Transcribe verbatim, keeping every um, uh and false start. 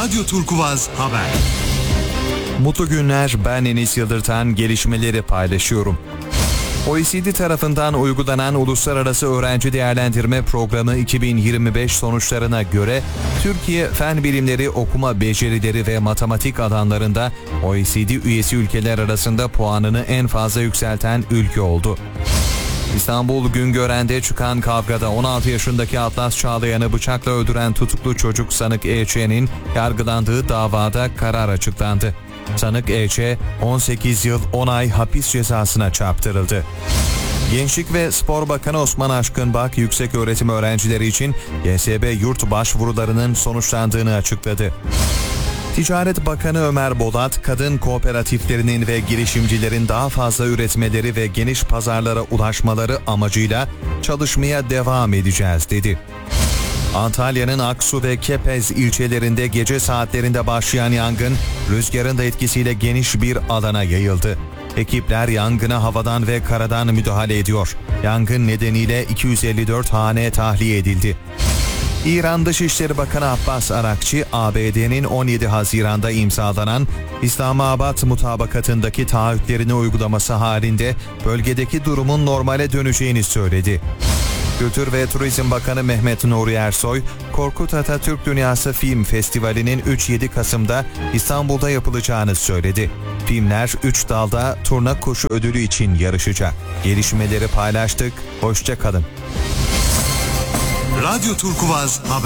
Radyo Turkuvaz Haber. Mutlu günler, ben Enis Yıldırtan, gelişmeleri paylaşıyorum. O E C D tarafından uygulanan Uluslararası Öğrenci Değerlendirme Programı iki bin yirmi beş sonuçlarına göre Türkiye fen bilimleri, okuma becerileri ve matematik alanlarında O E C D üyesi ülkeler arasında puanını en fazla yükselten ülke oldu. İstanbul Güngören'de çıkan kavgada on altı yaşındaki Atlas Çağlayan'ı bıçakla öldüren tutuklu çocuk sanık E Ç'nin yargılandığı davada karar açıklandı. Sanık E Ç on sekiz yıl on ay hapis cezasına çarptırıldı. Gençlik ve Spor Bakanı Osman Aşkınbak, yükseköğretim öğrencileri için G S B yurt başvurularının sonuçlandığını açıkladı. Ticaret Bakanı Ömer Bolat, kadın kooperatiflerinin ve girişimcilerin daha fazla üretmeleri ve geniş pazarlara ulaşmaları amacıyla çalışmaya devam edeceğiz dedi. Antalya'nın Aksu ve Kepez ilçelerinde gece saatlerinde başlayan yangın, rüzgarın da etkisiyle geniş bir alana yayıldı. Ekipler yangına havadan ve karadan müdahale ediyor. Yangın nedeniyle iki yüz elli dört hane tahliye edildi. İran Dışişleri Bakanı Abbas Arakçı, A B D'nin on yedi Haziran'da imzalanan İslamabad mutabakatındaki taahhütlerini uygulaması halinde bölgedeki durumun normale döneceğini söyledi. Kültür ve Turizm Bakanı Mehmet Nuri Ersoy, Korkut Atatürk Dünyası Film Festivali'nin üç yedi Kasım'da İstanbul'da yapılacağını söyledi. Filmler üç dalda Turna Kuşu ödülü için yarışacak. Gelişmeleri paylaştık, hoşça kalın. Radyo Turkuvaz Haber.